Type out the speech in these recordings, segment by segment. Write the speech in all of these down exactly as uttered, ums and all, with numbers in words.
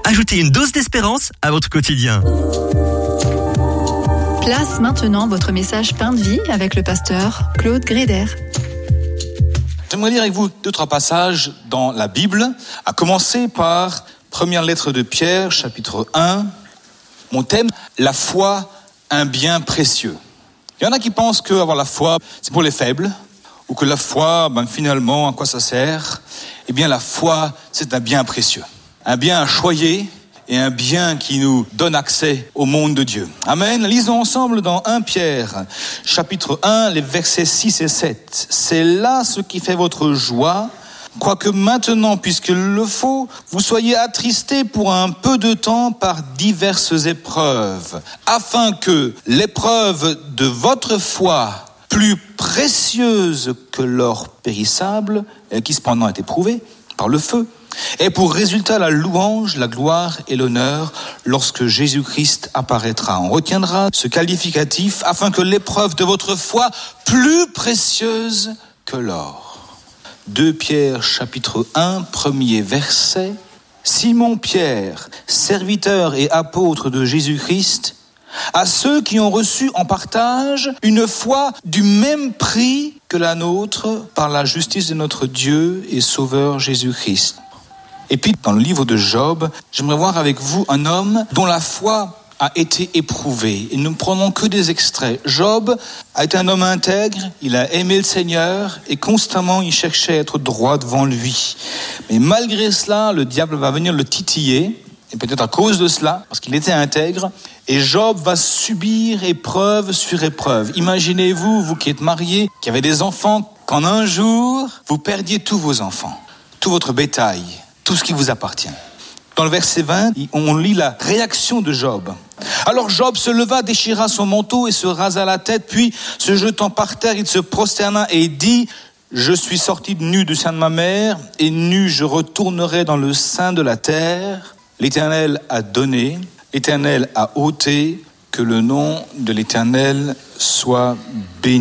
Ajoutez une dose d'espérance à votre quotidien. Place maintenant votre message Pain de vie avec le pasteur Claude Gréder. J'aimerais lire avec vous deux, trois passages dans la Bible, à commencer par première lettre de Pierre, chapitre un. Mon thème, la foi, un bien précieux. Il y en a qui pensent qu'avoir la foi, c'est pour les faibles, ou que la foi, ben, finalement, à quoi ça sert ? Eh bien, la foi, c'est un bien précieux. Un bien à choyer et un bien qui nous donne accès au monde de Dieu. Amen. Lisons ensemble dans premier Pierre, chapitre un, les versets six et sept. C'est là ce qui fait votre joie, quoique maintenant, puisqu'il le faut, vous soyez attristés pour un peu de temps par diverses épreuves, afin que l'épreuve de votre foi, plus précieuse que l'or périssable, et qui cependant est éprouvée par le feu, et pour résultat la louange, la gloire et l'honneur lorsque Jésus-Christ apparaîtra. On retiendra ce qualificatif afin que l'épreuve de votre foi, plus précieuse que l'or. deux Pierre chapitre un, premier verset. Simon Pierre, serviteur et apôtre de Jésus-Christ, à ceux qui ont reçu en partage une foi du même prix que la nôtre par la justice de notre Dieu et Sauveur Jésus-Christ. Et puis, dans le livre de Job, j'aimerais voir avec vous un homme dont la foi a été éprouvée. Et nous ne prenons que des extraits. Job a été un homme intègre, il a aimé le Seigneur et constamment il cherchait à être droit devant lui. Mais malgré cela, le diable va venir le titiller, et peut-être à cause de cela, parce qu'il était intègre, et Job va subir épreuve sur épreuve. Imaginez-vous, vous qui êtes mariés, qui avez des enfants, qu'en un jour, vous perdiez tous vos enfants, tout votre bétail, tout ce qui vous appartient. Dans le verset vingt, on lit la réaction de Job. Alors Job se leva, déchira son manteau et se rasa la tête, puis se jetant par terre, il se prosterna et dit « Je suis sorti nu du sein de ma mère, et nu je retournerai dans le sein de la terre. L'Éternel a donné, l'Éternel a ôté, que le nom de l'Éternel soit béni. »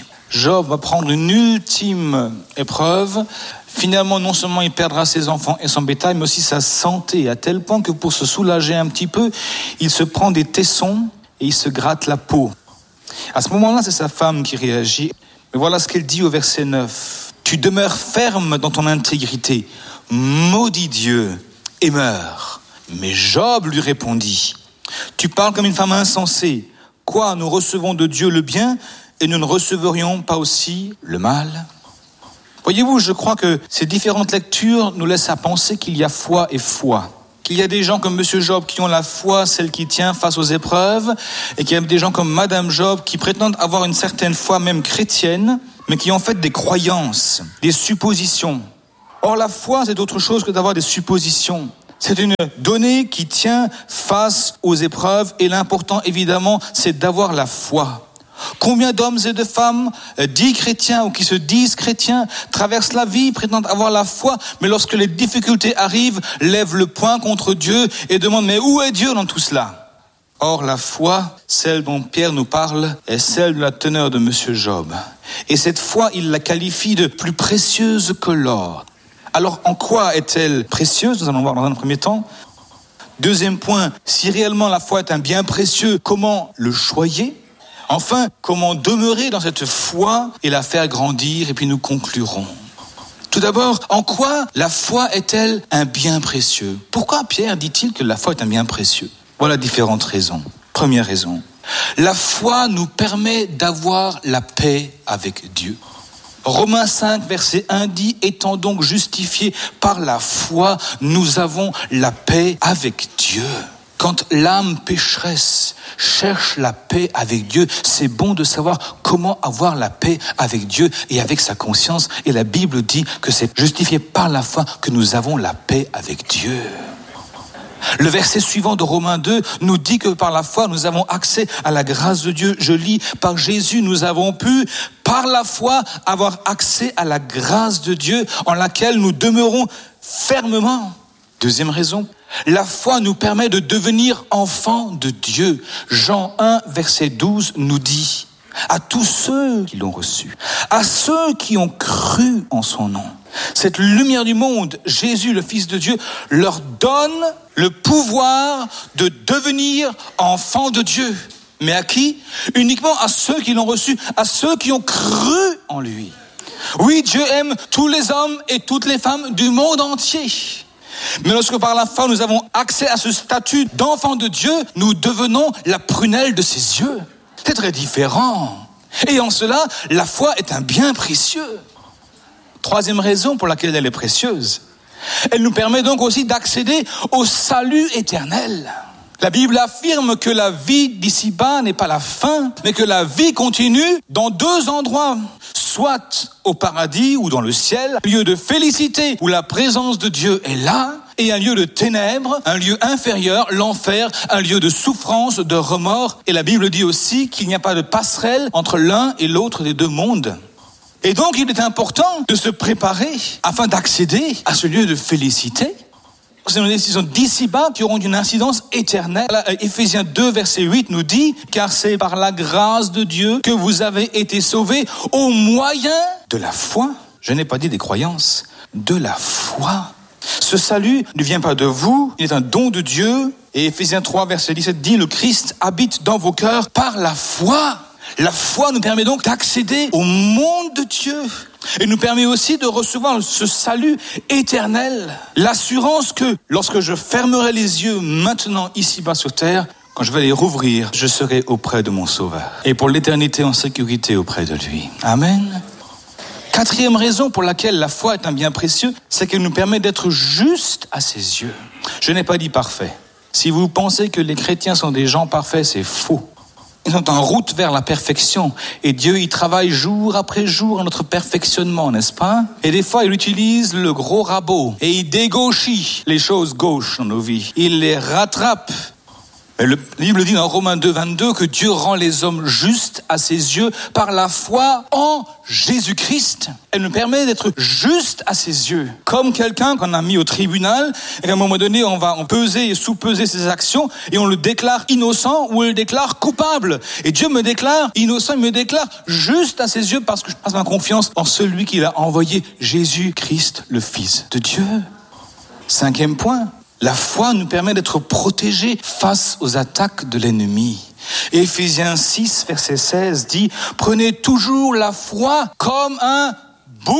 Job va prendre une ultime épreuve. Finalement, non seulement il perdra ses enfants et son bétail, mais aussi sa santé, à tel point que pour se soulager un petit peu, il se prend des tessons et il se gratte la peau. À ce moment-là, c'est sa femme qui réagit. Mais voilà ce qu'elle dit au verset neuf. « Tu demeures ferme dans ton intégrité, maudis Dieu et meurs. » Mais Job lui répondit, « Tu parles comme une femme insensée. Quoi, nous recevons de Dieu le bien et nous ne recevrions pas aussi le mal ?» Voyez-vous, je crois que ces différentes lectures nous laissent à penser qu'il y a foi et foi. Qu'il y a des gens comme Monsieur Job qui ont la foi, celle qui tient face aux épreuves, et qu'il y a des gens comme Madame Job qui prétendent avoir une certaine foi, même chrétienne, mais qui ont en fait des croyances, des suppositions. Or, la foi, c'est autre chose que d'avoir des suppositions. C'est une donnée qui tient face aux épreuves, et l'important, évidemment, c'est d'avoir la foi. Combien d'hommes et de femmes dits chrétiens ou qui se disent chrétiens traversent la vie, prétendent avoir la foi, mais lorsque les difficultés arrivent, lèvent le poing contre Dieu et demandent « Mais où est Dieu dans tout cela ?» Or, la foi, celle dont Pierre nous parle, est celle de la teneur de Monsieur Job. Et cette foi, il la qualifie de plus précieuse que l'or. Alors, en quoi est-elle précieuse ? Nous allons voir dans un premier temps. Deuxième point, si réellement la foi est un bien précieux, comment le choyer ? Enfin, comment demeurer dans cette foi et la faire grandir, et puis nous conclurons. Tout d'abord, en quoi la foi est-elle un bien précieux ? Pourquoi Pierre dit-il que la foi est un bien précieux ? Voilà différentes raisons. Première raison, la foi nous permet d'avoir la paix avec Dieu. Romains cinq, verset un dit « Étant donc justifiés par la foi, nous avons la paix avec Dieu. » Quand l'âme pécheresse cherche la paix avec Dieu, c'est bon de savoir comment avoir la paix avec Dieu et avec sa conscience. Et la Bible dit que c'est justifié par la foi que nous avons la paix avec Dieu. Le verset suivant de Romains deux nous dit que par la foi, nous avons accès à la grâce de Dieu. Je lis, par Jésus, nous avons pu, par la foi, avoir accès à la grâce de Dieu en laquelle nous demeurons fermement. Deuxième raison, la foi nous permet de devenir enfants de Dieu. Jean un, verset douze nous dit « À tous ceux qui l'ont reçu, à ceux qui ont cru en son nom, Cette lumière du monde, Jésus, le Fils de Dieu, leur donne le pouvoir de devenir enfants de Dieu. Mais à qui? Uniquement à ceux qui l'ont reçu, à ceux qui ont cru en lui. Oui, Dieu aime tous les hommes et toutes les femmes du monde entier. Mais lorsque par la foi nous avons accès à ce statut d'enfant de Dieu, nous devenons la prunelle de ses yeux. C'est très différent. Et en cela, la foi est un bien précieux. Troisième raison pour laquelle elle est précieuse. Elle nous permet donc aussi d'accéder au salut éternel. La Bible affirme que la vie d'ici-bas n'est pas la fin, mais que la vie continue dans deux endroits. Soit au paradis ou dans le ciel, un lieu de félicité où la présence de Dieu est là, et un lieu de ténèbres, un lieu inférieur, l'enfer, un lieu de souffrance, de remords. Et la Bible dit aussi qu'il n'y a pas de passerelle entre l'un et l'autre des deux mondes. Et donc il est important de se préparer afin d'accéder à ce lieu de félicité. C'est une décision d'ici-bas qui auront une incidence éternelle. Éphésiens deux, verset huit nous dit « Car c'est par la grâce de Dieu que vous avez été sauvés au moyen de la foi. » Je n'ai pas dit des croyances, de la foi. Ce salut ne vient pas de vous, il est un don de Dieu. Et Éphésiens trois, verset dix-sept dit « Le Christ habite dans vos cœurs par la foi. » La foi nous permet donc d'accéder au monde de Dieu et nous permet aussi de recevoir ce salut éternel. L'assurance que lorsque je fermerai les yeux maintenant ici-bas sur terre, quand je vais les rouvrir, je serai auprès de mon Sauveur et pour l'éternité en sécurité auprès de lui. Amen. Quatrième raison pour laquelle la foi est un bien précieux, c'est qu'elle nous permet d'être juste à ses yeux. Je n'ai pas dit parfait. Si vous pensez que les chrétiens sont des gens parfaits, c'est faux. Ils sont en route vers la perfection. Et Dieu y travaille jour après jour à notre perfectionnement, n'est-ce pas? Et des fois, il utilise le gros rabot. Et il dégauchit les choses gauches dans nos vies. Il les rattrape. Et le Bible dit dans Romains deux, vingt-deux que Dieu rend les hommes justes à ses yeux par la foi en Jésus-Christ. Elle nous permet d'être justes à ses yeux. Comme quelqu'un qu'on a mis au tribunal et qu'à un moment donné, on va en peser et sous-peser ses actions et on le déclare innocent ou on le déclare coupable. Et Dieu me déclare innocent, il me déclare juste à ses yeux parce que je passe ma confiance en celui qu'il a envoyé, Jésus-Christ, le Fils de Dieu. Cinquième point. La foi nous permet d'être protégés face aux attaques de l'ennemi. Éphésiens six, verset seize dit « Prenez toujours la foi comme un bouclier ».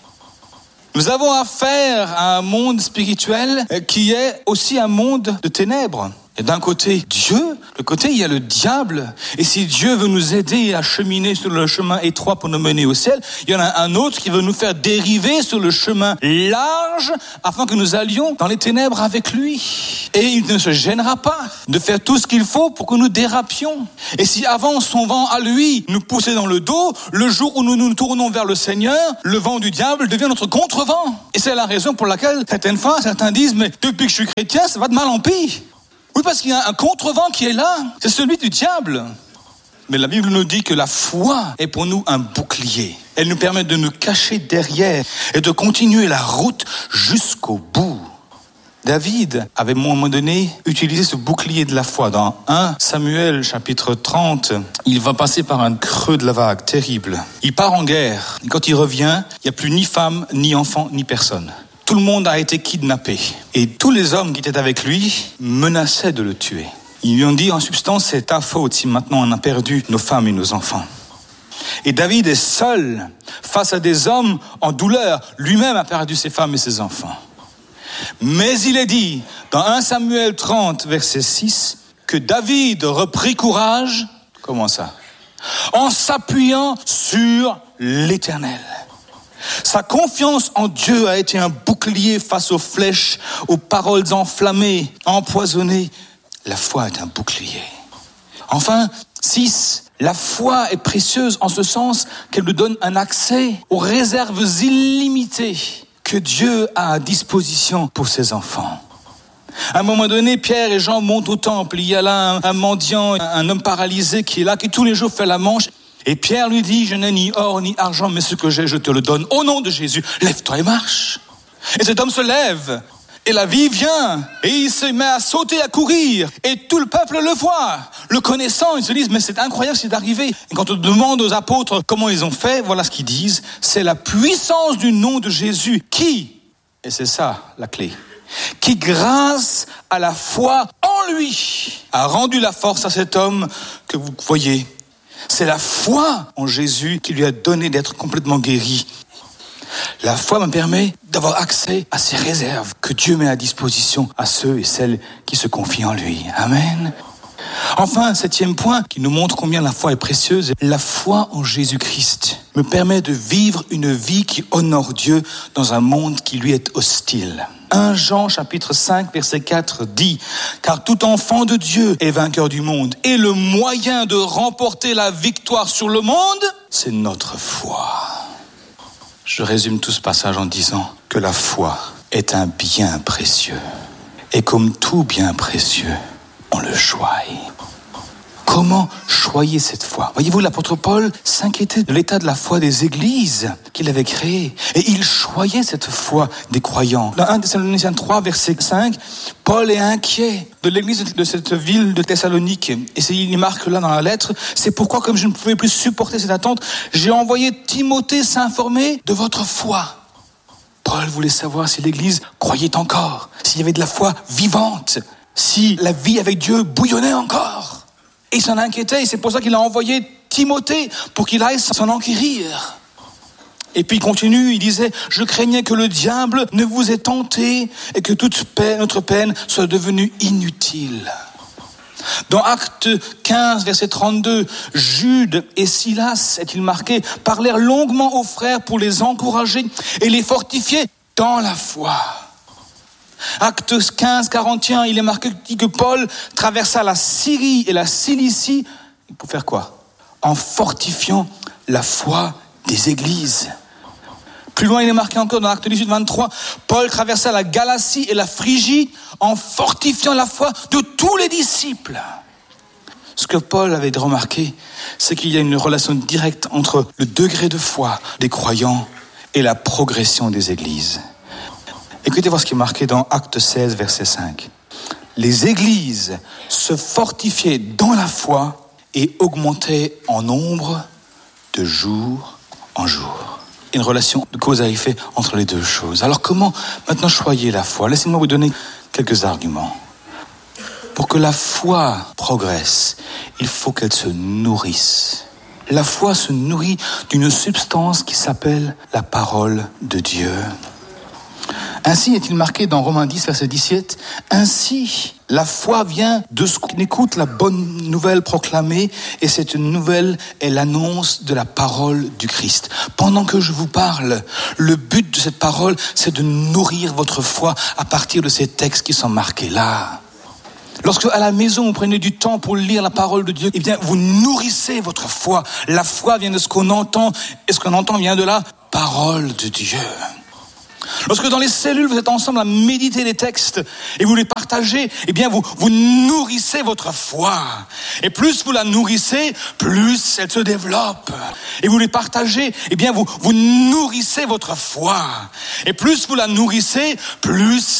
Nous avons affaire à un monde spirituel qui est aussi un monde de ténèbres. Et d'un côté, Dieu, de l'autre côté, il y a le diable. Et si Dieu veut nous aider à cheminer sur le chemin étroit pour nous mener au ciel, il y en a un autre qui veut nous faire dériver sur le chemin large afin que nous allions dans les ténèbres avec lui. Et il ne se gênera pas de faire tout ce qu'il faut pour que nous dérapions. Et si avant son vent à lui nous poussait dans le dos, le jour où nous nous tournons vers le Seigneur, le vent du diable devient notre contrevent. Et c'est la raison pour laquelle certaines fois, certains disent « Mais depuis que je suis chrétien, ça va de mal en pis ». Oui, parce qu'il y a un contrevent qui est là, c'est celui du diable. Mais la Bible nous dit que la foi est pour nous un bouclier. Elle nous permet de nous cacher derrière et de continuer la route jusqu'au bout. David avait à un moment donné utilisé ce bouclier de la foi. Dans premier Samuel chapitre trente, il va passer par un creux de la vague terrible. Il part en guerre. Et quand il revient, il n'y a plus ni femme, ni enfant, ni personne. Tout le monde a été kidnappé. Et tous les hommes qui étaient avec lui menaçaient de le tuer. Ils lui ont dit en substance, c'est ta faute si maintenant on a perdu nos femmes et nos enfants. Et David est seul face à des hommes en douleur. Lui-même a perdu ses femmes et ses enfants. Mais il est dit dans premier Samuel trente, verset six, que David reprit courage. Comment ça? En s'appuyant sur l'Éternel. Sa confiance en Dieu a été un bouclier face aux flèches, aux paroles enflammées, empoisonnées. La foi est un bouclier. Enfin, six, la foi est précieuse en ce sens qu'elle nous donne un accès aux réserves illimitées que Dieu a à disposition pour ses enfants. À un moment donné, Pierre et Jean montent au temple. Il y a là un, un mendiant, un homme paralysé qui est là, qui tous les jours fait la manche. Et Pierre lui dit, je n'ai ni or ni argent, mais ce que j'ai, je te le donne. Au nom de Jésus, lève-toi et marche. Et cet homme se lève. Et la vie vient, et il se met à sauter, à courir, et tout le peuple le voit. Le connaissant, ils se disent, mais c'est incroyable ce qui est arrivé. Et quand on demande aux apôtres comment ils ont fait, voilà ce qu'ils disent, c'est la puissance du nom de Jésus qui, et c'est ça la clé, qui grâce à la foi en lui, a rendu la force à cet homme que vous voyez. C'est la foi en Jésus qui lui a donné d'être complètement guéri. La foi me permet d'avoir accès à ces réserves que Dieu met à disposition à ceux et celles qui se confient en lui. Amen. Enfin, septième point qui nous montre combien la foi est précieuse. La foi en Jésus-Christ me permet de vivre une vie qui honore Dieu dans un monde qui lui est hostile. premier Jean chapitre cinq verset quatre dit « Car tout enfant de Dieu est vainqueur du monde et le moyen de remporter la victoire sur le monde, c'est notre foi. » Je résume tout ce passage en disant que la foi est un bien précieux. Et comme tout bien précieux, on le choisit. Comment choyer cette foi ? Voyez-vous, l'apôtre Paul s'inquiétait de l'état de la foi des églises qu'il avait créées. Et il choyait cette foi des croyants. Dans premier Thessaloniciens trois, verset cinq, Paul est inquiet de l'église de cette ville de Thessalonique. Et c'est, il marque là dans la lettre, c'est pourquoi, comme je ne pouvais plus supporter cette attente, j'ai envoyé Timothée s'informer de votre foi. Paul voulait savoir si l'église croyait encore, s'il y avait de la foi vivante, si la vie avec Dieu bouillonnait encore. Et il s'en inquiétait, et c'est pour ça qu'il a envoyé Timothée, pour qu'il aille s'en enquérir. Et puis il continue, il disait, je craignais que le diable ne vous ait tenté, et que toute peine, notre peine soit devenue inutile. Dans Actes quinze, verset trente-deux, Jude et Silas, est-il marqué, parlèrent longuement aux frères pour les encourager et les fortifier dans la foi. Actes quinze, quarante et un, il est marqué que Paul traversa la Syrie et la Cilicie pour faire quoi ? En fortifiant la foi des églises. Plus loin, il est marqué encore dans Actes dix-huit, vingt-trois, Paul traversa la Galatie et la Phrygie en fortifiant la foi de tous les disciples. Ce que Paul avait remarqué, c'est qu'il y a une relation directe entre le degré de foi des croyants et la progression des églises. Écoutez voir ce qui est marqué dans Actes seize, verset cinq. Les églises se fortifiaient dans la foi et augmentaient en nombre de jour en jour. Une relation de cause à effet entre les deux choses. Alors comment maintenant choyer la foi ? Laissez-moi vous donner quelques arguments. Pour que la foi progresse, il faut qu'elle se nourrisse. La foi se nourrit d'une substance qui s'appelle la parole de Dieu. Ainsi est-il marqué dans Romains dix, verset dix-sept, « Ainsi, la foi vient de ce qu'on écoute la bonne nouvelle proclamée, et cette nouvelle est l'annonce de la parole du Christ. » Pendant que je vous parle, le but de cette parole, c'est de nourrir votre foi à partir de ces textes qui sont marqués là. Lorsque à la maison vous prenez du temps pour lire la parole de Dieu, eh bien vous nourrissez votre foi. La foi vient de ce qu'on entend, et ce qu'on entend vient de la parole de Dieu. Lorsque dans les cellules, vous êtes ensemble à méditer les textes et vous les partagez, eh bien, vous, vous nourrissez votre foi. Et plus vous la nourrissez, plus elle se développe. Et vous les partagez, eh bien, vous, vous nourrissez votre foi. Et plus vous la nourrissez, plus